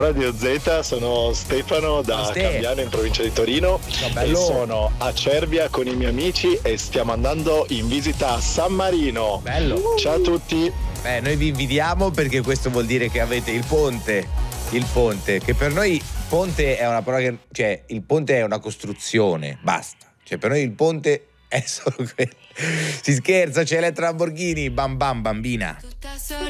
Radio Z, sono Stefano da Cambiano in provincia di Torino e sono a Cervia con i miei amici e stiamo andando in visita a San Marino. Bello. Ciao a tutti. Noi vi invidiamo perché questo vuol dire che avete il ponte, che per noi ponte è una parola cioè il ponte è una costruzione, basta. Cioè per noi il ponte è solo quello. Si scherza, c'è Elettra Lamborghini, bam bam bambina.